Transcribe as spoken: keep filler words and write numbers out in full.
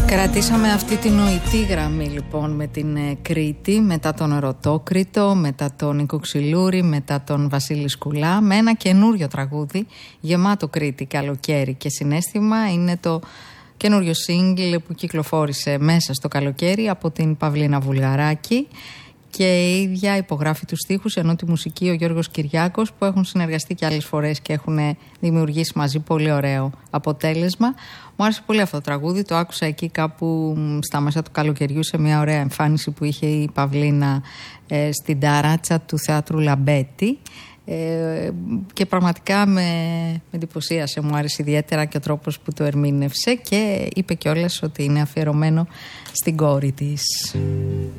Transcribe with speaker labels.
Speaker 1: Κρατήσαμε αυτή την νοητή γραμμή λοιπόν με την Κρήτη, μετά τον Ερωτόκριτο, μετά τον Νίκο Ξυλούρη, μετά τον Βασίλη Σκουλά, με ένα καινούριο τραγούδι γεμάτο Κρήτη, καλοκαίρι και συναίσθημα. Είναι το καινούριο single που κυκλοφόρησε μέσα στο καλοκαίρι από την Παυλίνα Βουλγαράκη και η ίδια υπογράφει τους στίχους, ενώ τη μουσική ο Γιώργος Κυριάκος, που έχουν συνεργαστεί και άλλες φορές και έχουν δημιουργήσει μαζί πολύ ωραίο αποτέλεσμα. Μου άρεσε πολύ αυτό το τραγούδι, το άκουσα εκεί κάπου στα μέσα του καλοκαιριού σε μια ωραία εμφάνιση που είχε η Παυλίνα ε, στην ταράτσα του Θεάτρου Λαμπέτη. Ε, και πραγματικά με, με εντυπωσίασε, μου άρεσε ιδιαίτερα και ο τρόπος που το ερμήνευσε και είπε κιόλας ότι είναι αφιερωμένο στην κόρη της.